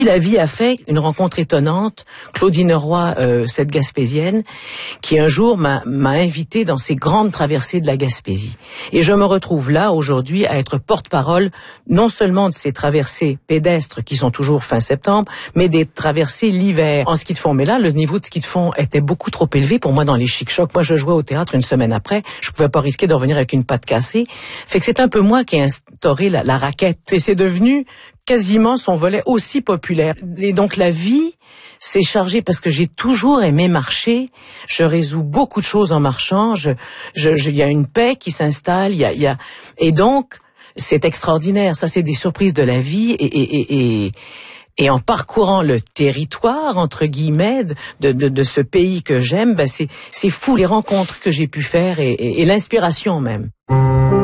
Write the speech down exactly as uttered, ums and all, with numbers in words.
La vie a fait une rencontre étonnante, Claudine Roy, euh, cette Gaspésienne, qui un jour m'a, m'a invité dans ces grandes traversées de la Gaspésie. Et je me retrouve là aujourd'hui à être porte-parole non seulement de ces traversées pédestres qui sont toujours fin septembre, mais des traversées l'hiver en ski de fond. Mais là, le niveau de ski de fond était beaucoup trop élevé pour moi dans les chic-chocs. Moi, je jouais au théâtre une semaine après, je pouvais pas risquer de revenir avec une patte cassée. Fait que c'est un peu moi qui ai instauré la, la raquette. Et c'est devenu quasiment son volet aussi populaire. Et donc la vie s'est chargée parce que j'ai toujours aimé marcher. Je résous beaucoup de choses en marchant. Je, je, je, il y a une paix qui s'installe. Il y a, il y a, et donc c'est extraordinaire. Ça, c'est des surprises de la vie. Et, et, et, et, et en parcourant le territoire entre guillemets de, de, de ce pays que j'aime, ben c'est, c'est fou les rencontres que j'ai pu faire et, et, et l'inspiration même.